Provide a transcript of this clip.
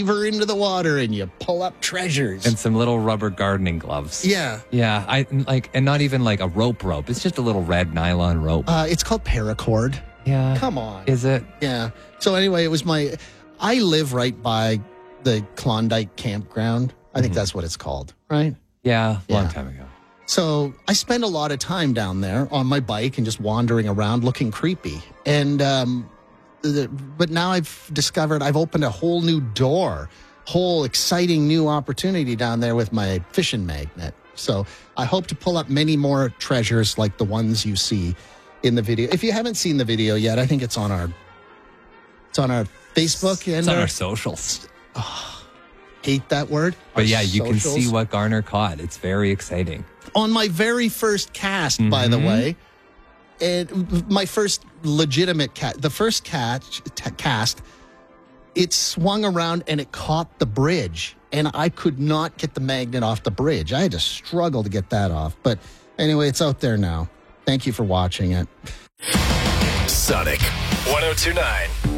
diver into the water and you pull up treasures. And some little rubber gardening gloves. Yeah. Yeah, and not even like a rope. It's just a little red nylon rope. It's called paracord. Yeah. Come on. Is it? Yeah. So anyway, I live right by the Klondike campground. I think that's what it's called, right? Yeah, long time ago. So I spend a lot of time down there on my bike and just wandering around looking creepy. And but now I've discovered I've opened a whole new door, whole exciting new opportunity down there with my fishing magnet. So I hope to pull up many more treasures like the ones you see in the video. If you haven't seen the video yet, I think it's on our Facebook and it's on our socials. Hate that word. But yeah, you socials. can see what Garner caught. It's very exciting. On my very first cast, by the way, and my first legitimate the first cast, it swung around and it caught the bridge, and I could not get the magnet off the bridge. I had to struggle to get that off. But anyway, it's out there now. Thank you for watching it. Sonic 102.9.